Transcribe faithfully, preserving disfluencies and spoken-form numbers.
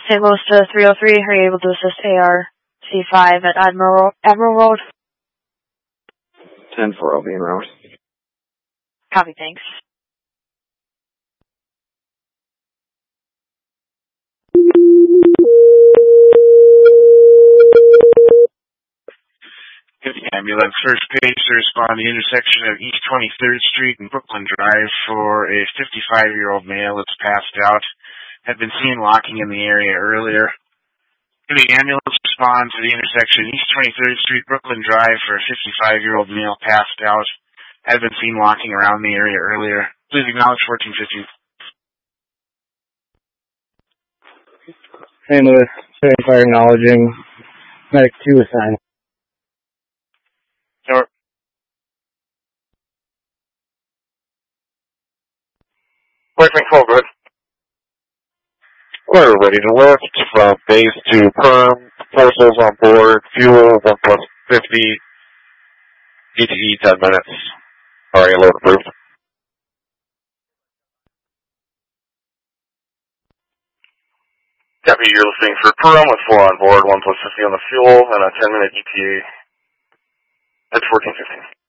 Saint Louis to three oh three, are you able to assist A R C five at Admiral, Admiral Road? ten four, I'll be en route. Copy, thanks. Good ambulance, first page to respond to the intersection of East twenty-third Street and Brooklyn Drive for a fifty-five-year-old male that's passed out. Had been seen walking in the area earlier. The ambulance respond to the intersection East twenty-third Street, Brooklyn Drive for a fifty-five-year-old male passed out. Had been seen walking around the area earlier. Please acknowledge fourteen fifteen. Saint Louis, Fire acknowledging. Medic two assigned. Sure. Briefing full, good. We're ready to lift from base to perm. Forces on board. Fuel one plus fifty. E T E ten minutes. Already load approved. Copy, you're listening for perm with four on board, one plus fifty on the fuel, and a ten minute E T A. That's fourteen fifteen.